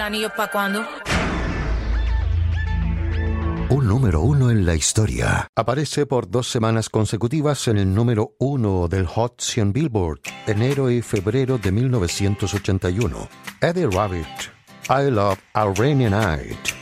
¿Anillos pa' cuándo? Un número uno en la historia. Aparece por 2 semanas consecutivas en el número 1 del Hot 100 Billboard, enero y febrero de 1981. Eddie Rabbitt, I Love a Rainy Night.